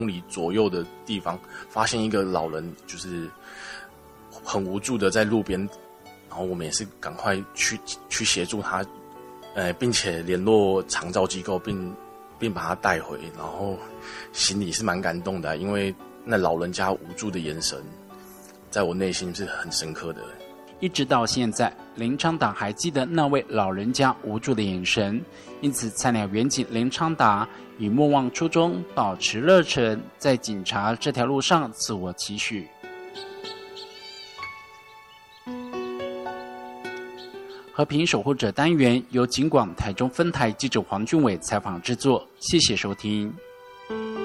公里左右的地方，发现一个老人，就是很无助的在路边，然后我们也是赶快去协助他，并且联络长照机构，并把他带回，然后心里是蛮感动的，因为那老人家无助的眼神，在我内心是很深刻的。 一直到现在，林昌达还记得那位老人家无助的眼神，因此菜鸟员警林昌达以莫忘初衷，保持热忱，在警察这条路上自我期许。和平守护者单元由警广台中分台记者黄俊伟采访制作，谢谢收听。